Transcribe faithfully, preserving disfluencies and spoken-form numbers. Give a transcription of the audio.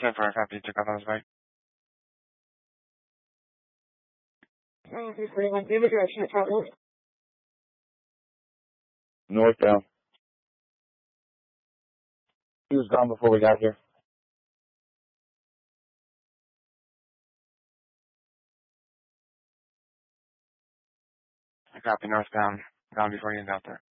ten four, copy. Check out on his bike. three forty-one, give a direction at Trout Road. Northbound. He was gone before we got here. Copy, northbound. Gone before you get out there.